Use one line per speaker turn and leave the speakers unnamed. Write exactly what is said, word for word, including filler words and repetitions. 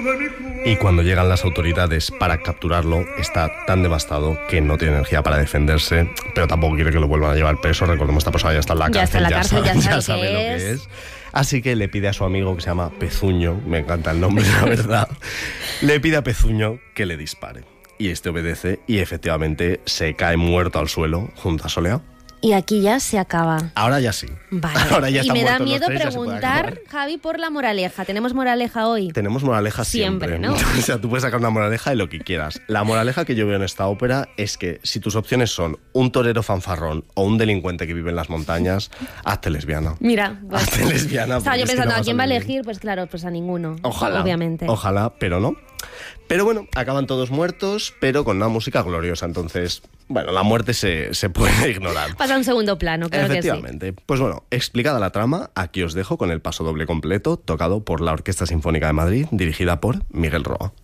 Y cuando llegan las autoridades para capturarlo, está tan devastado que no tiene energía para defenderse, pero tampoco quiere que lo vuelvan a llevar preso. Recordemos, esta persona ya está en la
ya
cárcel,
está en la cárcel,
sabe,
ya sabe,
ya
lo,
sabe
que
lo que
es.
es. Así que le pide a su amigo, que se llama Pezuño, me encanta el nombre, la verdad, le pide a Pezuño que le dispare. Y este obedece y efectivamente se cae muerto al suelo junto a Soleá.
Y aquí ya se acaba.
Ahora ya sí.
Vale.
Ahora ya
y me da
están muertos los
miedo
tres, ya se puede
preguntar,
acabar.
Javi, por la moraleja. ¿Tenemos moraleja hoy?
Tenemos moraleja siempre,
Siempre, ¿no?
O sea, tú puedes sacar una moraleja de lo que quieras. La moraleja que yo veo en esta ópera es que si tus opciones son un torero fanfarrón o un delincuente que vive en las montañas, hazte lesbiana.
Mira, pues,
Hazte lesbiana.
estaba yo
porque es que
pensando,
no
¿a
vas
quién va a
vivir.
elegir? Pues claro, pues a ninguno.
Ojalá,
Obviamente.
Ojalá, pero no. Pero bueno, acaban todos muertos, pero con una música gloriosa. Entonces, bueno, la muerte se, se puede ignorar.
Pasa a un segundo plano, creo que sí.
Efectivamente. Pues bueno, explicada la trama, aquí os dejo con el paso doble completo, tocado por la Orquesta Sinfónica de Madrid, dirigida por Miguel Roa.